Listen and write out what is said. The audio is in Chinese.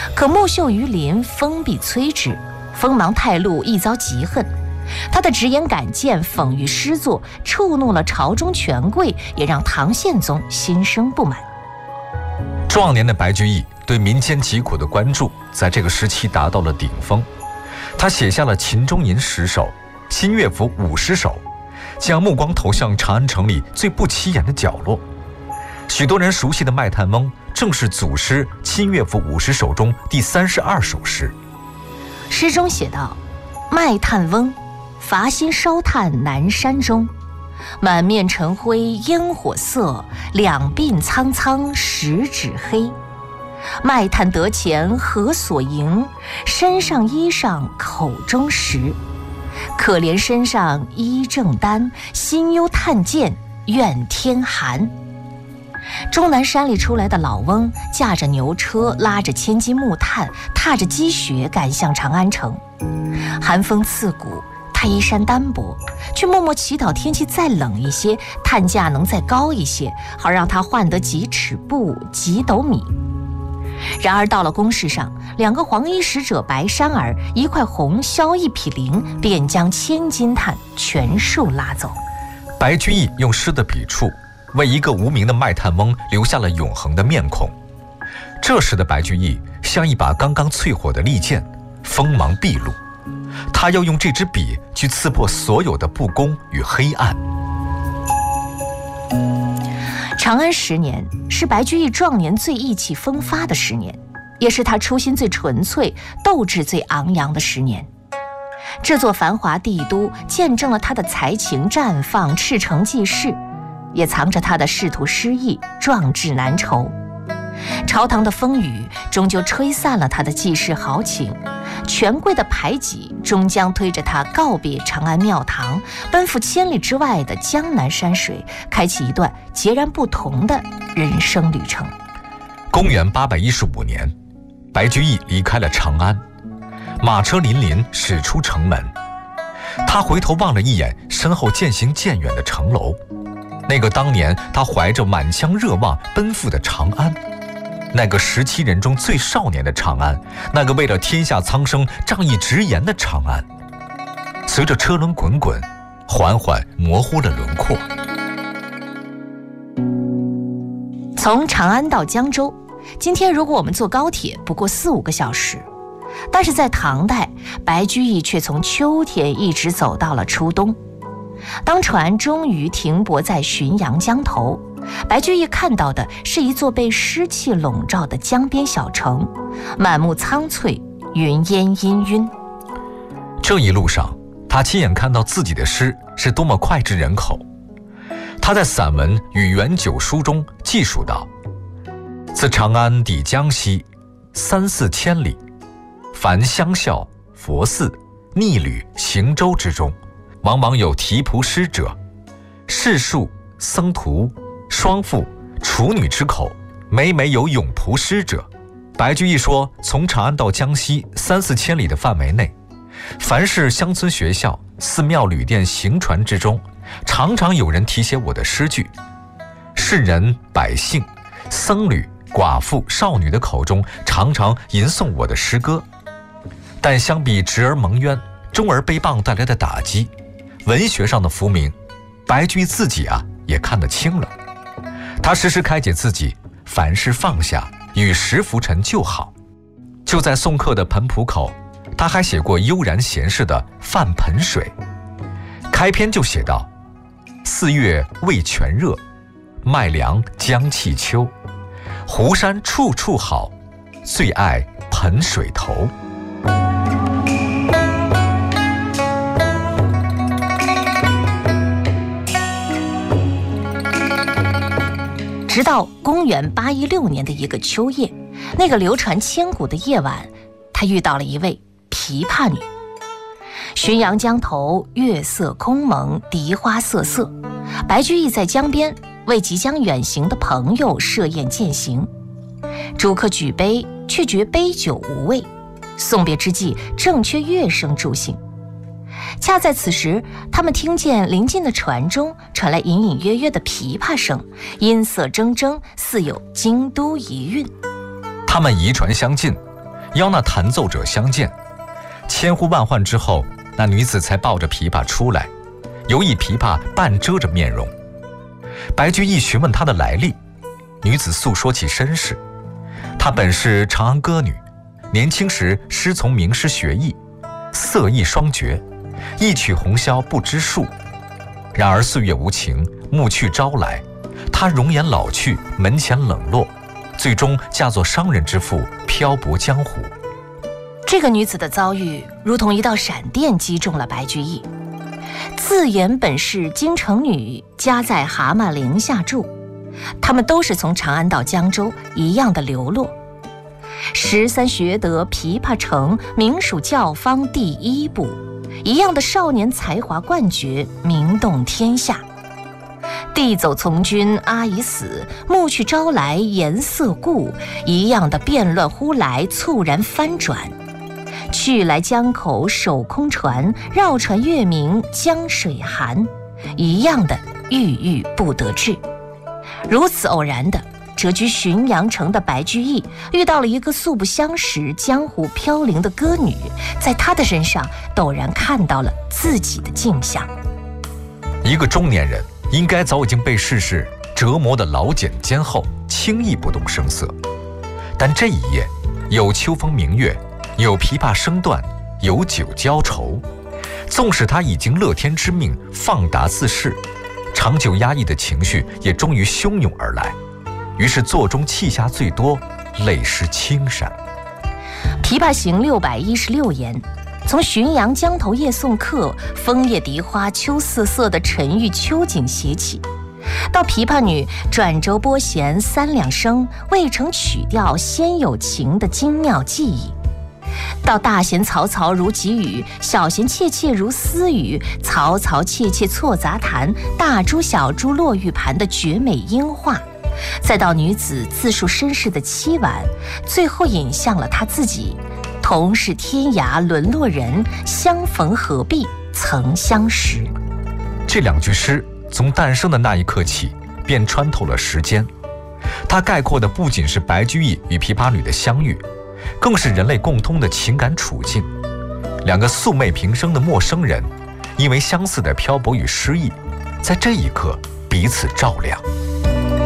可木秀于林，风必摧之，锋芒太露，亦遭嫉恨。他的直言敢谏、讽喻诗作，触怒了朝中权贵，也让唐宪宗心生不满。 壮年的白居易对民间疾苦的关注，在这个时期达到了顶峰。他写下了《秦中吟10首》、《新乐府50首》，将目光投向长安城里最不起眼的角落。许多人熟悉的《卖炭翁》正是祖师《新乐府50首》中第32首诗。 诗中写道：“卖炭翁，伐薪烧炭南山中，满面尘灰烟火色，两鬓苍苍十指黑。卖炭得钱何所营？身上衣裳口中食。可怜身上衣正单，心忧炭贱怨天寒。”终南山里出来的老翁，驾着牛车，拉着千斤木炭，踏着积雪赶向长安城。寒风刺骨，他衣衫单薄，却默默祈祷天气再冷一些，炭价能再高一些，好让他换得几尺布、几斗米。然而到了宫事上，2个黄衣使者白衫儿，1块红绡1匹绫，便将1000斤炭全数拉走。 白居易用诗的笔触，为一个无名的卖炭翁留下了永恒的面孔。这时的白居易像一把刚刚淬火的利剑，锋芒毕露。他要用这支笔去刺破所有的不公与黑暗。 长安10年是白居易壮年最意气风发的10年，也是他初心最纯粹、斗志最昂扬的10年。这座繁华帝都见证了他的才情绽放、赤诚济世，也藏着他的仕途失意、壮志难酬。朝堂的风雨终究吹散了他的济世豪情，权贵的排挤终将推着他告别长安庙堂，奔赴千里之外的江南山水，开启一段截然不同的人生旅程。 公元815年，白居易离开了长安，马车辚辚驶出城门。他回头望了一眼身后渐行渐远的城楼，那个当年他怀着满腔热望奔赴的长安，那个17人中最少年的长安，那个为了天下苍生仗义直言的长安，随着车轮滚滚，缓缓模糊了轮廓。 从长安到江州，今天如果我们坐高铁，不过4-5个小时。但是在唐代，白居易却从秋天一直走到了初冬。当船终于停泊在浔阳江头，白居易看到的是一座被湿气笼罩的江边小城，满目苍翠，云烟氤氲。 这一路上，他亲眼看到自己的诗是多么脍炙人口。他在散文《与元九书》中记述道：“自长安抵江西，3-4千里，凡乡校、佛寺、逆旅、行舟之中，往往有提仆诗者，士庶、僧徒、双妇、处女之口，每每有咏仆诗者。”白居易说，从长安到江西3-4千里的范围内，凡是乡村学校、寺庙旅店行船之中，常常有人题写我的诗句。士人、百姓、僧侣、寡妇、少女的口中，常常吟诵我的诗歌。但相比直而蒙冤、中而卑谤带来的打击，文学上的浮名，白居易自己也看得清了。他时时开解自己，凡事放下，与时浮沉就好。就在送客的盆浦口，他还写过悠然闲适的《泛盆水》，开篇就写道：“4月味全热，麦凉将气秋。湖山处处好，最爱盆水头。” 直到公元816年的一个秋夜，那个流传千古的夜晚，他遇到了一位琵琶女。浔阳江头，月色空蒙，荻花瑟瑟。白居易在江边为即将远行的朋友设宴饯行，主客举杯，却觉杯酒无味。送别之际，正缺乐声助兴。恰在此时，他们听见临近的船中传来隐隐约约的琵琶声，音色铮铮，似有京都遗韵。 他们移船相近， 邀那弹奏者相见。千呼万唤之后，那女子才抱着琵琶出来，犹以琵琶半遮着面容。白居易询问她的来历，女子诉说起身世。她本是长安歌女，年轻时师从名师学艺，色艺双绝，一曲红绡不知数。然而岁月无情，暮去朝来，她容颜老去，门前冷落，最终嫁作商人之妇，漂泊江湖。 这个女子的遭遇如同一道闪电击中了白居易。自言本是京城女，家在蛤蟆陵下住。他们都是从长安到江州一样的流落。13学得琵琶成，名属教坊第1部。一样的少年才华冠绝，名动天下。弟走从军，阿姨死，暮去朝来，颜色故。一样的变乱忽来，猝然翻转。去来江口守空船，绕船月明江水寒。一样的郁郁不得志。如此偶然的，谪居浔阳城的白居易遇到了一个素不相识、江湖飘零的歌女，在她的身上陡然看到了自己的镜像。 一个中年人应该早已经被世事折磨得老茧坚厚，轻易不动声色。但这一夜，有秋风明月，有琵琶声断，有酒浇愁。纵使他已经乐天知命，放达自适，长久压抑的情绪也终于汹涌而来。于是座中泣下最多，泪湿青衫。 《琵琶行》616言，从浔阳江头夜送客，枫叶荻花秋瑟瑟的沉郁秋景写起，到琵琶女转轴拨弦3两声，未成曲调先有情的精妙技艺，到大弦嘈嘈如急雨，小弦切切如私语，嘈嘈切切错杂弹，大珠小珠落玉盘的绝美音画，再到女子自述身世的凄婉，最后引向了她自己。同是天涯沦落人，相逢何必曾相识。 这2句诗从诞生的那一刻起，便穿透了时间。它概括的不仅是白居易与琵琶女的相遇，更是人类共通的情感处境。2个素昧平生的陌生人，因为相似的漂泊与失意，在这一刻彼此照亮。